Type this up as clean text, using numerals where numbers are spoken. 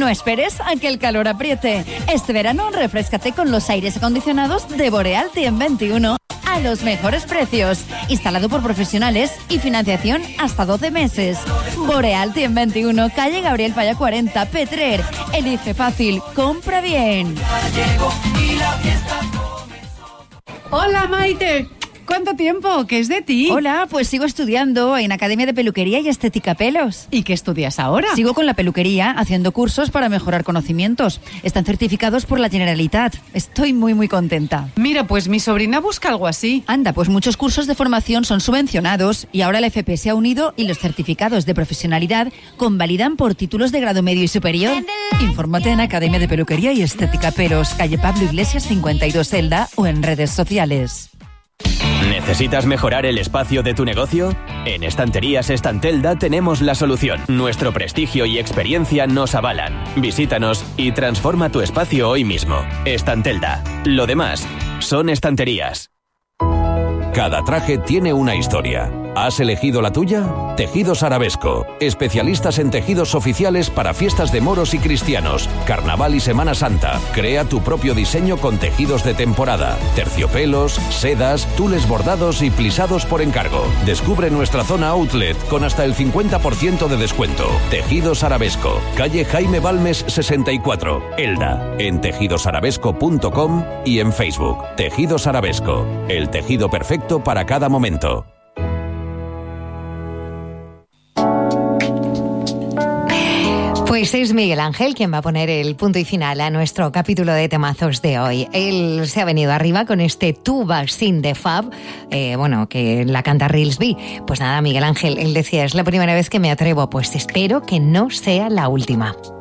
No esperes a que el calor apriete. Este verano refréscate con los aires acondicionados de Boreal TM21 a los mejores precios. Instalado por profesionales y financiación hasta 12 meses. Boreal TM21, calle Gabriel Falla 40, Petrer. Elige fácil, compra bien. Hola, Maite. ¿Cuánto tiempo? ¿Qué es de ti? Hola, pues sigo estudiando en Academia de Peluquería y Estética Pelos. ¿Y qué estudias ahora? Sigo con la peluquería, haciendo cursos para mejorar conocimientos. Están certificados por la Generalitat. Estoy muy contenta. Mira, pues mi sobrina busca algo así. Anda, pues muchos cursos de formación son subvencionados y ahora la FP se ha unido y los certificados de profesionalidad convalidan por títulos de grado medio y superior. Infórmate en Academia de Peluquería y Estética Pelos, calle Pablo Iglesias 52 Elda o en redes sociales. ¿Necesitas mejorar el espacio de tu negocio? En Estanterías Estantelda tenemos la solución. Nuestro prestigio y experiencia nos avalan. Visítanos y transforma tu espacio hoy mismo. Estantelda. Lo demás son estanterías. Cada traje tiene una historia. ¿Has elegido la tuya? Tejidos Arabesco. Especialistas en tejidos oficiales para fiestas de moros y cristianos, Carnaval y Semana Santa. Crea tu propio diseño con tejidos de temporada, terciopelos, sedas, tules bordados y plisados por encargo. Descubre nuestra zona outlet con hasta el 50% de descuento. Tejidos Arabesco. Calle Jaime Balmes 64, Elda. En tejidosarabesco.com y en Facebook. Tejidos Arabesco. El tejido perfecto para cada momento. Pues es Miguel Ángel quien va a poner el punto y final a nuestro capítulo de temazos de hoy. Él se ha venido arriba con este Tu Vaccine de Fab, que la canta Rilsby. Pues nada, Miguel Ángel, él decía, es la primera vez que me atrevo, pues espero que no sea la última.